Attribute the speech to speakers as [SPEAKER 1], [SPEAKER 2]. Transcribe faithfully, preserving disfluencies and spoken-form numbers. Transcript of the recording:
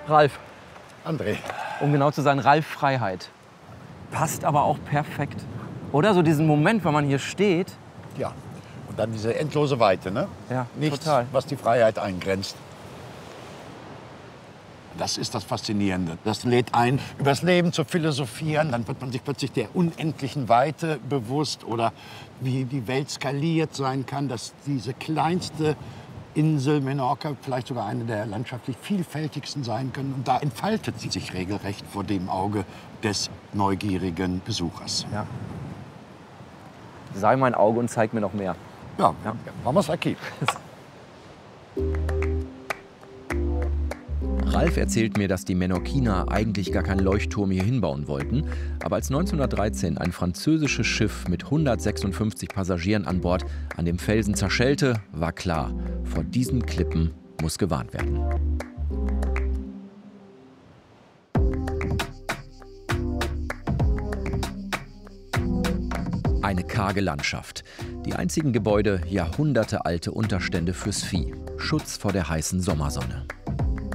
[SPEAKER 1] Ralf.
[SPEAKER 2] André.
[SPEAKER 1] Um genau zu sein, Ralf Freiheit. Passt aber auch perfekt. Oder so diesen Moment, wenn man hier steht.
[SPEAKER 2] Ja. Und dann diese endlose Weite, ne?
[SPEAKER 1] Ja,
[SPEAKER 2] Nichts,
[SPEAKER 1] total.
[SPEAKER 2] was die Freiheit eingrenzt. Das ist das Faszinierende. Das lädt ein, über das Leben zu philosophieren. Dann wird man sich plötzlich der unendlichen Weite bewusst oder wie die Welt skaliert sein kann, dass diese kleinste Insel Menorca vielleicht sogar eine der landschaftlich vielfältigsten sein können. Und da entfaltet sie sich regelrecht vor dem Auge des neugierigen Besuchers.
[SPEAKER 1] Ja. Sei mein Auge und zeig mir noch mehr.
[SPEAKER 2] Ja, ja. Vamos aquí.
[SPEAKER 3] Ralf erzählt mir, dass die Menorquiner eigentlich gar keinen Leuchtturm hier hinbauen wollten. Aber als neunzehnhundertdreizehn ein französisches Schiff mit hundertsechsundfünfzig Passagieren an Bord an dem Felsen zerschellte, war klar, vor diesen Klippen muss gewarnt werden. Eine karge Landschaft. Die einzigen Gebäude jahrhundertealte Unterstände fürs Vieh. Schutz vor der heißen Sommersonne.